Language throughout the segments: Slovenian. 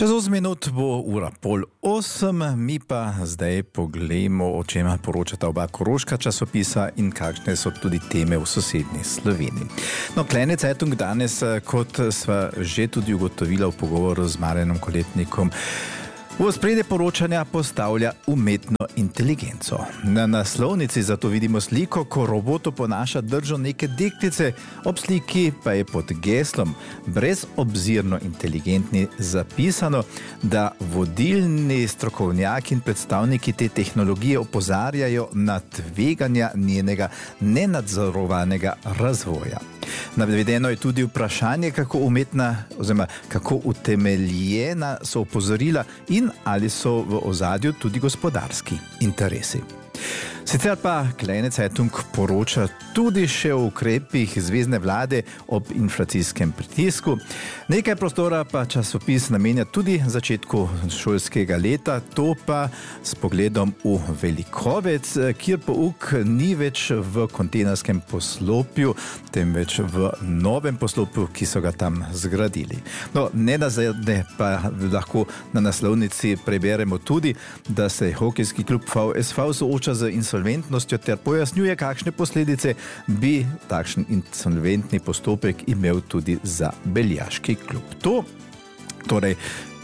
Čez 8 minut bo ura 7:30, mi pa zdaj pogledamo, o čem poročata oba koroška časopisa in kakšne so tudi teme v sosednji Sloveniji. No, Kleine Zeitung danes, kot sva že tudi ugotovila v pogovoru z Marjanom Koletnikom, v ospredje poročanja postavlja umetno inteligenco. Na naslovnici zato vidimo sliko, ko robot oponaša držo neke deklice, ob sliki pa je pod geslom brezobzirno inteligentni zapisano, da vodilni strokovnjaki in predstavniki te tehnologije opozarjajo na tveganja njenega nenadzorovanega razvoja. Navedeno je tudi vprašanje, kako umetna oziroma kako utemeljena so opozorila in ali so v ozadju tudi gospodarski interesi. Sicer pa Kleine Zeitung poroča tudi še o ukrepih zvezne vlade ob inflacijskem pritisku. Nekaj prostora pa časopis namenja tudi začetku šolskega leta, to pa s pogledom v Velikovec, kjer pouk ni več v kontejnerskem poslopju, temveč v novem poslopju, ki so ga tam zgradili. No, nenazadnje pa lahko na naslovnici preberemo tudi, da se hokejski klub VSV sooča z insolventnostjo ter pojasnjuje, kakšne posledice bi takšen insolventni postopek imel tudi za Beljaški klub. To, torej,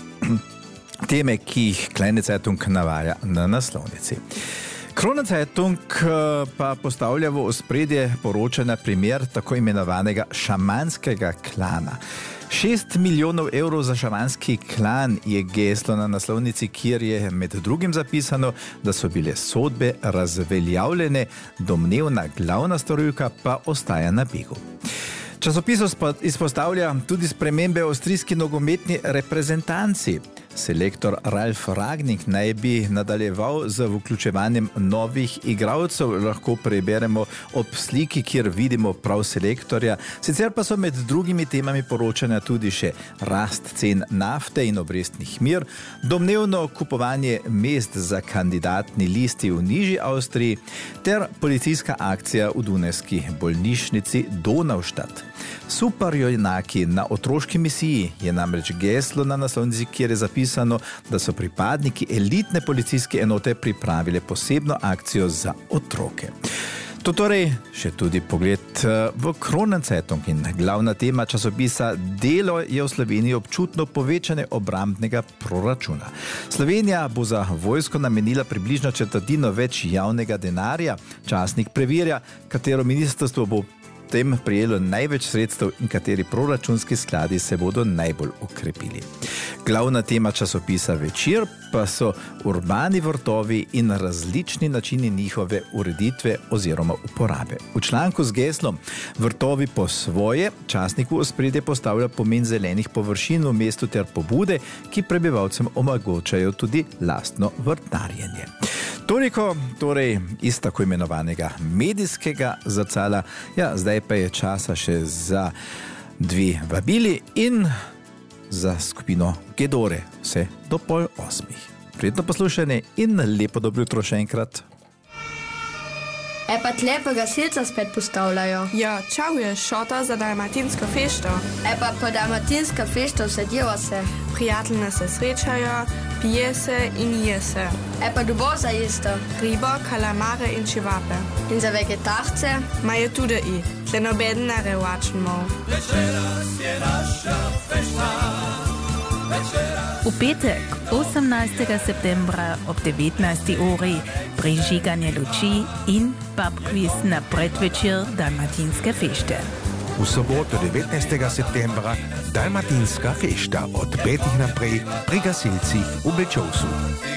teme, ki jih Kleine Zeitung navaja na naslovnici. Kronenzeitung pa postavlja v ospredje poročanja primer tako imenovanega šamanskega klana. 6 milijonov evrov za šamanski klan je geslo na naslovnici, kjer je med drugim zapisano, da so bile sodbe razveljavljene, domnevna glavna storilka pa ostaja na begu. Časopis izpostavlja tudi spremembe v avstrijski nogometni reprezentanci. Selektor Ralf Rangnick naj bi nadaljeval z vključevanjem novih igralcev, lahko preberemo ob sliki, kjer vidimo prav selektorja. Sicer pa so med drugimi temami poročanja tudi še rast cen nafte in obrestnih mer, domnevno kupovanje mest za kandidatni listi v nižji Avstriji ter policijska akcija v dunajski bolnišnici Donaustadt. Superjunaki na otroški misiji je namreč geslo na naslovnici, kjer je zapisano, da so pripadniki elitne policijske enote pripravile posebno akcijo za otroke. To torej še tudi pogled v Kronenzeitung in glavna tema časopisa Delo je v Sloveniji občutno povečanje obrambnega proračuna. Slovenija bo za vojsko namenila približno četrtino več javnega denarja. Časnik preverja, katero ministrstvo bo tem prijelo največ sredstev in kateri proračunski skladi se bodo najbolj okrepili. Glavna tema časopisa Večer pa so urbani vrtovi in različni načini njihove ureditve oziroma uporabe. V članku z geslom Vrtovi po svoje časnik v ospredje postavlja pomen zelenih površin v mestu ter pobude, ki prebivalcem omogočajo tudi lastno vrtnarjenje. Toliko torej iz tako imenovanega medijskega zrcala. Ja, zdaj pa je časa še za dve vabili in za skupino Gedore, vse do 7:30. Prijetno poslušanje in lepo dobro jutro še enkrat. Pa tlepa gasilca spet postavljajo. Ja, čau je šota za dalmatinsko fešto. Pa po dalmatinsko fešto sedijo se. Prijateljne se srečajo, pije se in je se. Pa dubo za jesto. Ribo, kalamare in čivape. In za vegetarce? Ma je tudi i. Tlenobeden na revačnmo. Večeras je naša fešta. V petek, 18. septembra ob 19. uri, prižiganje luči in pub-quiz na predvečer dalmatinske fešte. V soboto 19. septembra dalmatinska fešta od 5. naprej pri gasilcih v Bečovsu.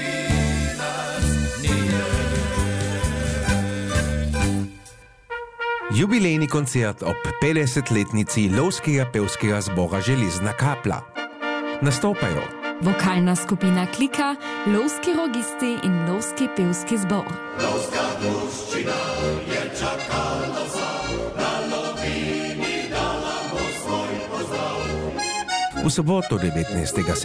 Jubilejni koncert ob 50-letnici Lovskega pevskega zbora Železna kapla. Nastopajo vokalna skupina Klika, lovski rogisti in lovski pevski zbor. Lovska puščina je čakala na lovini, dala bo svoj pozdrav. v soboto 19.